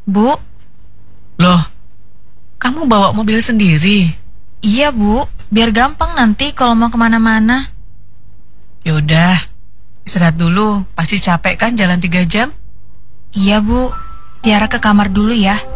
Bu, Loh, kamu bawa mobil sendiri? iya Bu, biar gampang nanti kalau mau kemana-mana. Yaudah, istirahat dulu. Pasti capek kan jalan 3 jam? Iya Bu, Tiara ke kamar dulu ya.